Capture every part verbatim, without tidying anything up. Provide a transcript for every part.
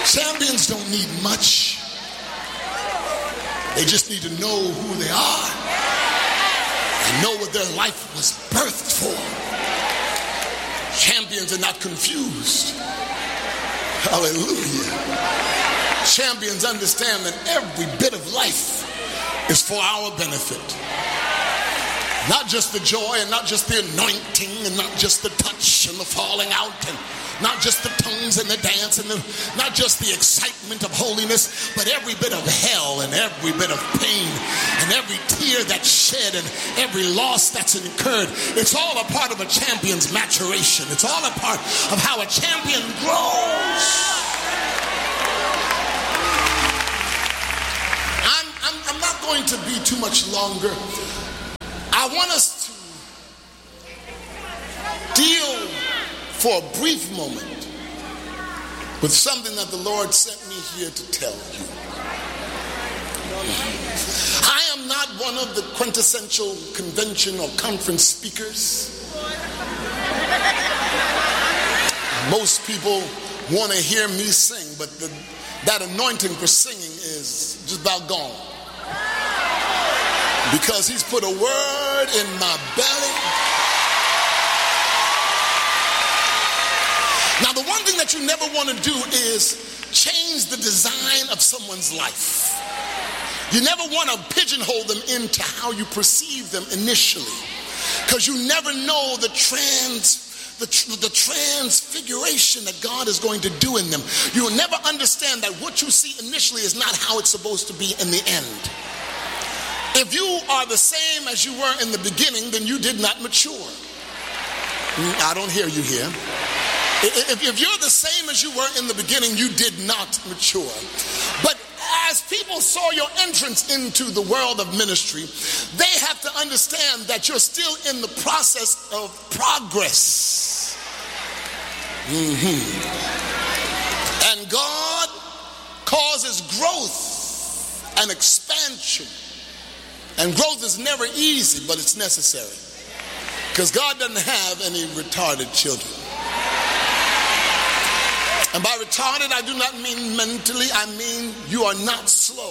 Champions don't need much. They just need to know who they are and know what their life was birthed for. Champions are not confused. Hallelujah. Champions understand that every bit of life is for our benefit. Not just the joy and not just the anointing and not just the touch and the falling out and not just the tongues and the dance and the, not just the excitement of holiness, but every bit of hell and every bit of pain and every tear that's shed and every loss that's incurred. It's all a part of a champion's maturation. It's all a part of how a champion grows. I'm, I'm, I'm not going to be too much longer. I want us to deal for a brief moment with something that the Lord sent me here to tell you. I am not one of the quintessential convention or conference speakers. Most people want to hear me sing, but the, that anointing for singing is just about gone. Because he's put a word in my belly. Now, the one thing that you never want to do is change the design of someone's life. You never want to pigeonhole them into how you perceive them initially. Because you never know the trans, the, the transfiguration that God is going to do in them. You'll never understand that what you see initially is not how it's supposed to be in the end. If you are the same as you were in the beginning, then you did not mature. I don't hear you here. If, if you're the same as you were in the beginning, you did not mature. But as people saw your entrance into the world of ministry, they have to understand that you're still in the process of progress. Mm-hmm. And God causes growth and expansion. And growth is never easy, but it's necessary. Because God doesn't have any retarded children. And by retarded, I do not mean mentally. I mean you are not slow.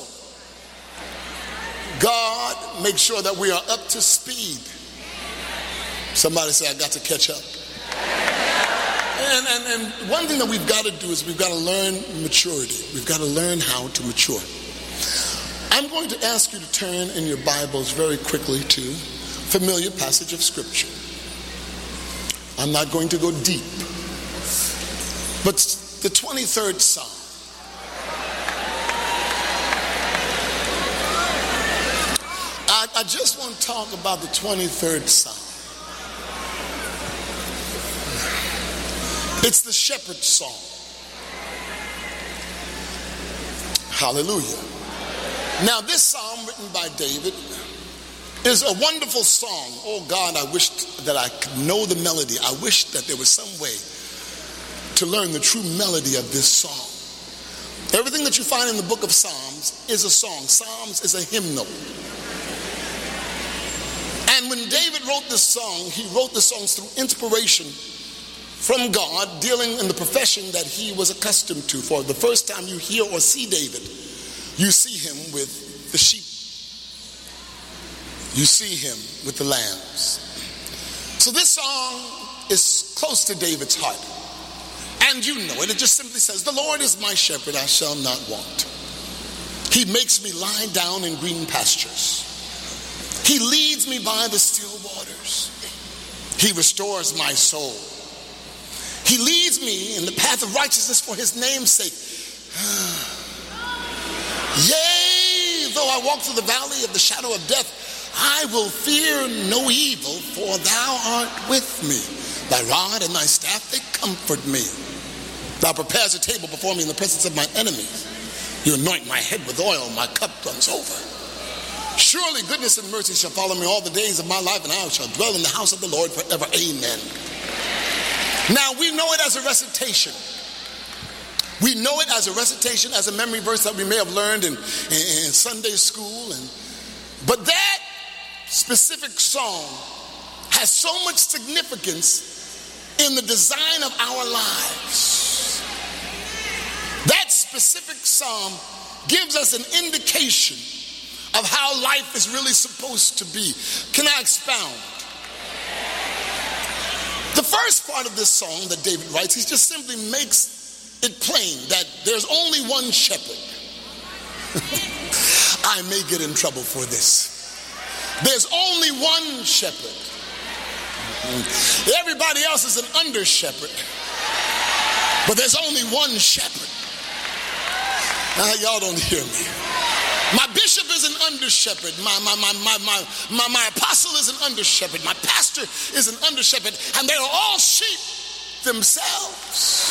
God makes sure that we are up to speed. Somebody say, I got to catch up. And, and, and one thing that we've got to do is we've got to learn maturity. We've got to learn how to mature. I'm going to ask you to turn in your Bibles very quickly to a familiar passage of Scripture. I'm not going to go deep. But the twenty-third Psalm. I, I just want to talk about the twenty-third Psalm. It's the shepherd's psalm. Hallelujah. Now, this psalm written by David is a wonderful song. Oh God, I wish that I could know the melody. I wish that there was some way to learn the true melody of this song. Everything that you find in the book of Psalms is a song. Psalms is a hymnal. And when David wrote this song, he wrote the songs through inspiration from God, dealing in the profession that he was accustomed to. For the first time you hear or see David, you see him with the sheep. You see him with the lambs. So this song is close to David's heart. And you know it. It just simply says, the Lord is my shepherd, I shall not want. He makes me lie down in green pastures. He leads me by the still waters. He restores my soul. He leads me in the path of righteousness for his name's sake. Yea, though I walk through the valley of the shadow of death, I will fear no evil, for thou art with me. Thy rod and thy staff, they comfort me. Thou prepares a table before me in the presence of my enemies. You anoint my head with oil, my cup runs over. Surely goodness and mercy shall follow me all the days of my life, and I shall dwell in the house of the Lord forever. Amen. Now, we know it as a recitation. We know it as a recitation, as a memory verse that we may have learned in, in, in Sunday school. And, but that specific song has so much significance in the design of our lives. That specific specific psalm gives us an indication of how life is really supposed to be. Can I expound? The first part of this song that David writes, he just simply makes it plain that there's only one shepherd. I may get in trouble for this. There's only one shepherd. Everybody else is an under shepherd, but there's only one shepherd. Uh, y'all don't hear me. My bishop is an under shepherd. My, my, my, my, my, my, my apostle is an under shepherd. My pastor is an under shepherd. And they are all sheep themselves.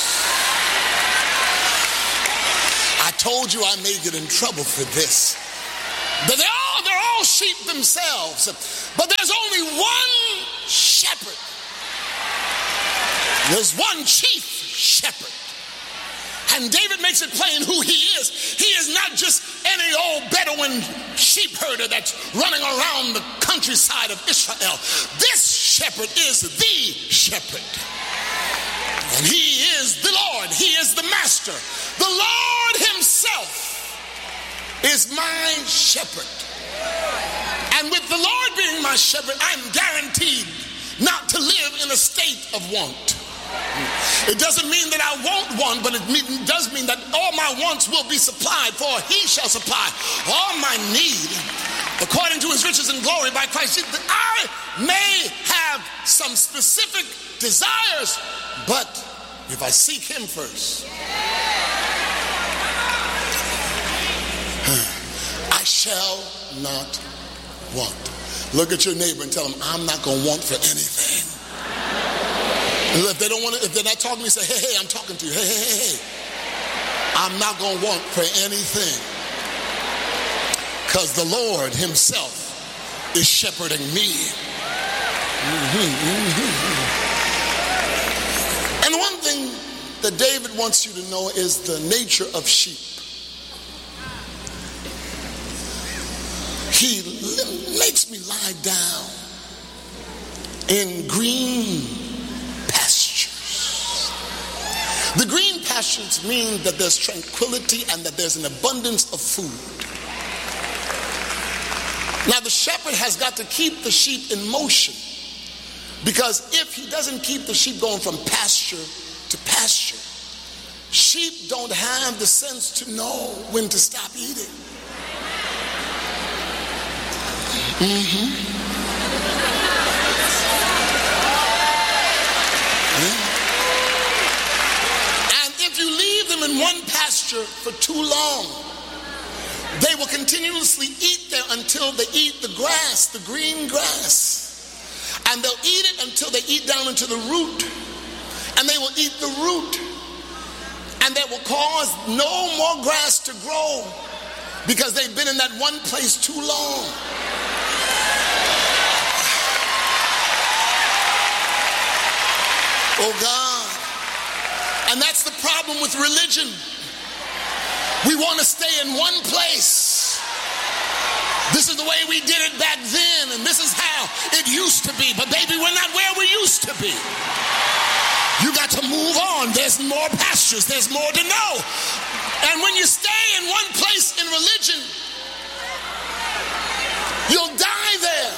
I told you I may get in trouble for this. But they're all, they're all sheep themselves. But there's only one shepherd. There's one chief shepherd. And David makes it plain who he is. He is not just any old Bedouin sheep herder that's running around the countryside of Israel. This shepherd is the shepherd. And he is the Lord. He is the master. The Lord himself is my shepherd. And with the Lord being my shepherd, I'm guaranteed not to live in a state of want. It doesn't mean that I won't want, but it mean, does mean that all my wants will be supplied, for he shall supply all my need according to his riches and glory by Christ. I may have some specific desires, but if I seek him first, I shall not want. Look at your neighbor and tell him, I'm not going to want for anything. If they don't want to, if they're not talking to me, say, hey, hey, I'm talking to you. Hey, hey, hey, hey. I'm not going to want for anything. Because the Lord himself is shepherding me. Mm-hmm, mm-hmm. And one thing that David wants you to know is the nature of sheep. He makes me lie down in green pastures. The green pastures mean that there's tranquility and that there's an abundance of food. Now the shepherd has got to keep the sheep in motion, because if he doesn't keep the sheep going from pasture to pasture, sheep don't have the sense to know when to stop eating. Mm-hmm. Yeah. And if you leave them in one pasture for too long, they will continuously eat there until they eat the grass, the green grass. And they'll eat it until they eat down into the root. And they will eat the root. And that will cause no more grass to grow, because they've been in that one place too long. Oh God. And that's the problem with religion. We want to stay in one place. This is the way we did it back then, and this is how it used to be. But baby, we're not where we used to be. You got to move on. There's more pastures. There's more to know. And when you stay in one place in religion, you'll die there,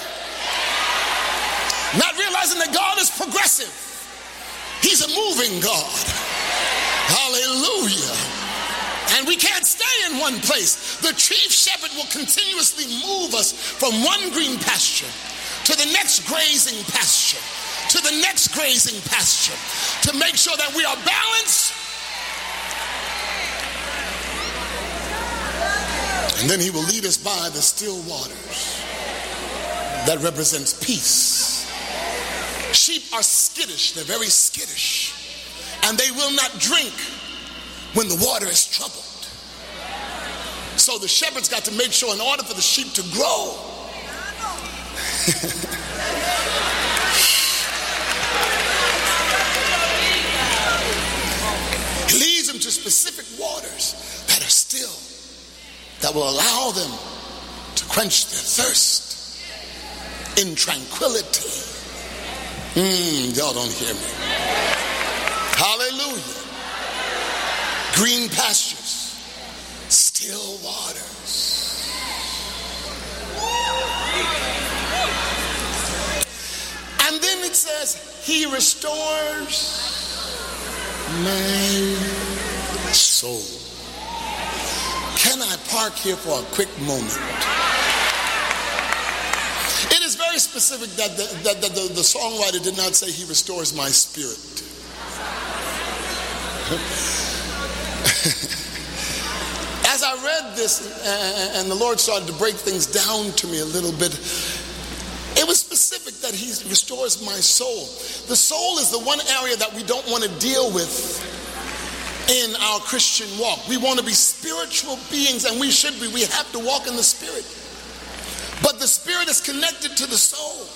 not realizing that God is progressive. He's a moving God. Hallelujah. And we can't stay in one place. The chief shepherd will continuously move us from one green pasture to the next grazing pasture, to the next grazing pasture, to make sure that we are balanced. And then he will lead us by the still waters. That represents peace. Sheep are skittish. They're very skittish. And they will not drink when the water is troubled. So the shepherd's got to make sure, in order for the sheep to grow, he leads them to specific waters that are still, that will allow them to quench their thirst in tranquility. Mm, y'all don't hear me. Hallelujah. Green pastures. says, he restores my soul. Can I park here for a quick moment? It is very specific that the, that the, the, the songwriter did not say he restores my spirit. As I read this and the Lord started to break things down to me a little bit, it was specific that he restores my soul. The soul is the one area that we don't want to deal with in our Christian walk. We want to be spiritual beings, and we should be. We have to walk in the spirit. But the spirit is connected to the soul.